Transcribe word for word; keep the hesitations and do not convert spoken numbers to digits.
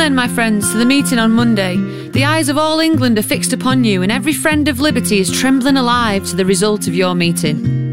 then, my friends, to the meeting on Monday. The eyes of all England are fixed upon you, and every friend of liberty is trembling alive to the result of your meeting.